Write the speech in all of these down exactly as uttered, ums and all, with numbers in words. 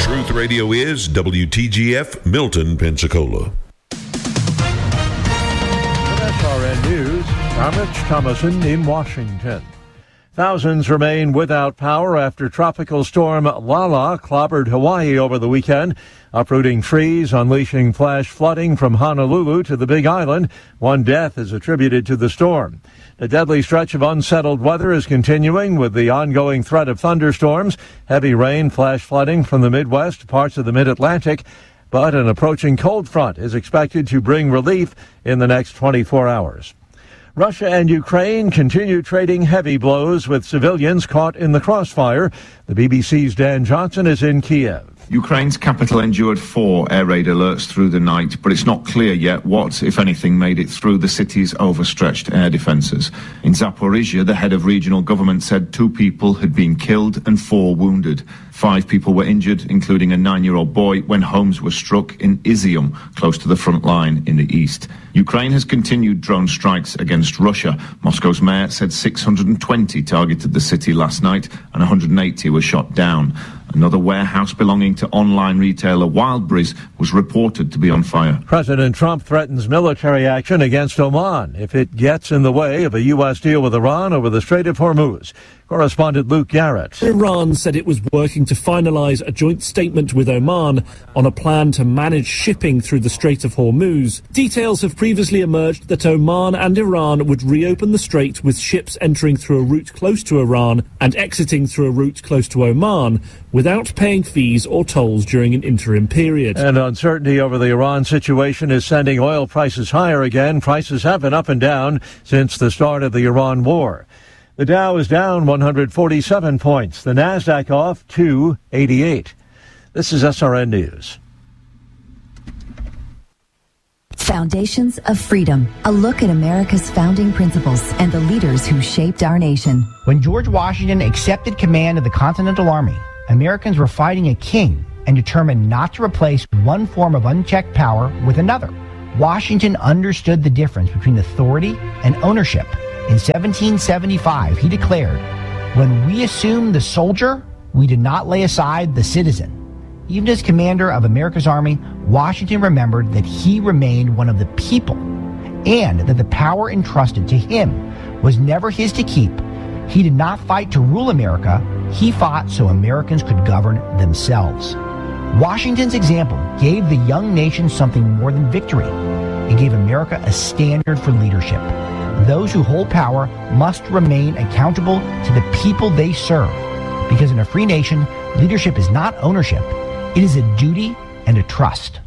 Truth Radio is W T G F, Milton, Pensacola. S R N News, I'm Rich Thomason in Washington. Thousands remain without power after tropical storm Lala clobbered Hawaii over the weekend, uprooting trees, unleashing flash flooding from Honolulu to the Big Island. One death is attributed to the storm. The deadly stretch of unsettled weather is continuing with the ongoing threat of thunderstorms, heavy rain, flash flooding from the Midwest to parts of the Mid-Atlantic. But an approaching cold front is expected to bring relief in the next twenty-four hours. Russia and Ukraine continue trading heavy blows with civilians caught in the crossfire. The B B C's Dan Johnson is in Kiev. Ukraine's capital endured four air raid alerts through the night, but it's not clear yet what, if anything, made it through the city's overstretched air defences. In Zaporizhia, the head of regional government said two people had been killed and four wounded. Five people were injured, including a nine-year-old boy, when homes were struck in Izium, close to the front line in the east. Ukraine has continued drone strikes against Russia. Moscow's mayor said six hundred twenty targeted the city last night and one hundred eighty were shot down. Another warehouse belonging to online retailer Wildberries was reported to be on fire. President Trump threatens military action against Oman if it gets in the way of a U S deal with Iran over the Strait of Hormuz. Correspondent Luke Garrett. Iran said it was working to finalize a joint statement with Oman on a plan to manage shipping through the Strait of Hormuz. Details have previously emerged that Oman and Iran would reopen the strait with ships entering through a route close to Iran and exiting through a route close to Oman without paying fees or tolls during an interim period. And uncertainty over the Iran situation is sending oil prices higher again. Prices have been up and down since the start of the Iran war. The Dow is down one hundred forty-seven points. The Nasdaq off two eighty-eight. This is S R N News. Foundations of Freedom, a look at America's founding principles and the leaders who shaped our nation. When George Washington accepted command of the Continental Army, Americans were fighting a king and determined not to replace one form of unchecked power with another. Washington understood the difference between authority and ownership. In seventeen seventy-five, he declared, "When we assumed the soldier, we did not lay aside the citizen." Even as commander of America's Army, Washington remembered that he remained one of the people and that the power entrusted to him was never his to keep. He did not fight to rule America. He fought so Americans could govern themselves. Washington's example gave the young nation something more than victory. It gave America a standard for leadership. Those who hold power must remain accountable to the people they serve. Because in a free nation, leadership is not ownership. It is a duty and a trust.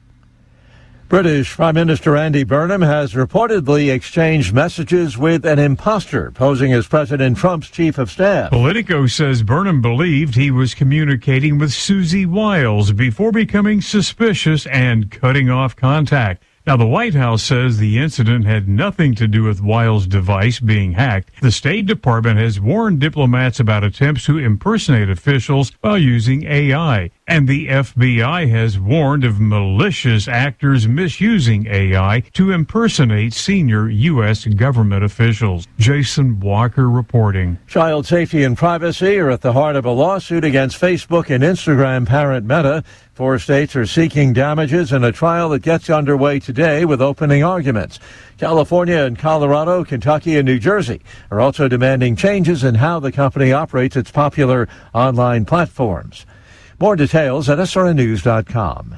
British Prime Minister Andy Burnham has reportedly exchanged messages with an imposter posing as President Trump's chief of staff. Politico says Burnham believed he was communicating with Susie Wiles before becoming suspicious and cutting off contact. Now, the White House says the incident had nothing to do with Wiles' device being hacked. The State Department has warned diplomats about attempts to impersonate officials while using A I. And the F B I has warned of malicious actors misusing A I to impersonate senior U S government officials. Jason Walker reporting. Child safety and privacy are at the heart of a lawsuit against Facebook and Instagram parent Meta. Four states are seeking damages in a trial that gets underway today with opening arguments. California and Colorado, Kentucky and New Jersey are also demanding changes in how the company operates its popular online platforms. More details at S R N news dot com.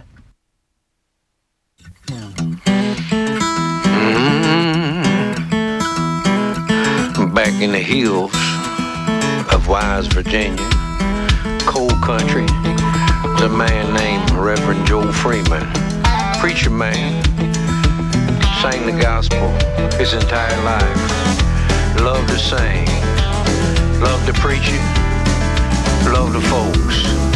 Mm-hmm. Back in the hills of Wise, Virginia, coal country, there's a man named Reverend Joe Freeman, preacher man, sang the gospel his entire life, loved to sing, loved to preach it, loved the folks.